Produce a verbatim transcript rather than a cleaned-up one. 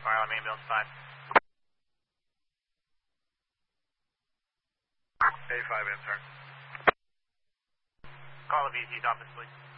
Fire alarm ambulance five. A five, in, sir. Call the V C's office, please.